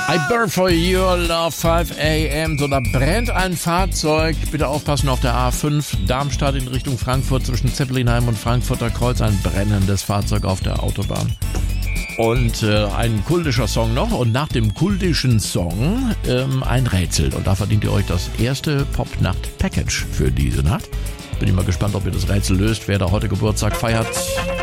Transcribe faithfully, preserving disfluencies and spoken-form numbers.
I burn for your love, five a.m. So, da brennt ein Fahrzeug. Bitte aufpassen auf der A fünf, Darmstadt in Richtung Frankfurt, zwischen Zeppelinheim und Frankfurter Kreuz. Ein brennendes Fahrzeug auf der Autobahn. Und äh, ein kultischer Song noch. Und nach dem kultischen Song ähm, ein Rätsel. Und da verdient ihr euch das erste Popnacht-Package für diese Nacht. Bin ich mal gespannt, ob ihr das Rätsel löst, wer da heute Geburtstag feiert.